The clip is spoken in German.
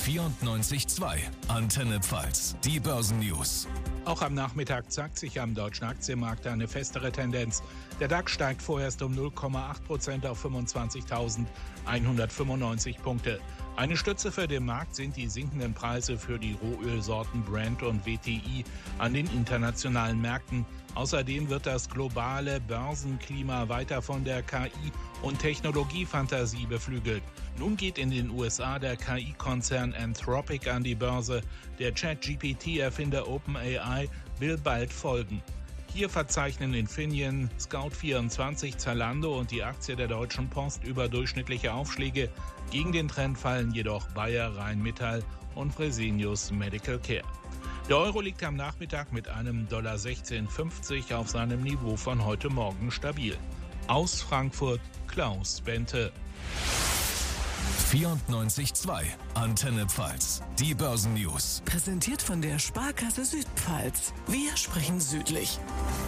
94.2 Antenne Pfalz, die Börsennews. Auch am Nachmittag zeigt sich am deutschen Aktienmarkt eine festere Tendenz. Der DAX steigt vorerst um 0,8% auf 25.195 Punkte. Eine Stütze für den Markt sind die sinkenden Preise für die Rohölsorten Brent und WTI an den internationalen Märkten. Außerdem wird das globale Börsenklima weiter von der KI- und Technologiefantasie beflügelt. Nun geht in den USA der KI-Konzern Anthropic an die Börse. Der ChatGPT-Erfinder OpenAI will bald folgen. Hier verzeichnen Infineon, Scout24, Zalando und die Aktie der Deutschen Post überdurchschnittliche Aufschläge. Gegen den Trend fallen jedoch Bayer, Rheinmetall und Fresenius Medical Care. Der Euro liegt am Nachmittag mit einem $16,50 auf seinem Niveau von heute Morgen stabil. Aus Frankfurt, Klaus Bente. 94.2 Antenne Pfalz, die Börsennews. Präsentiert von der Sparkasse Südpfalz. Wir sprechen südlich.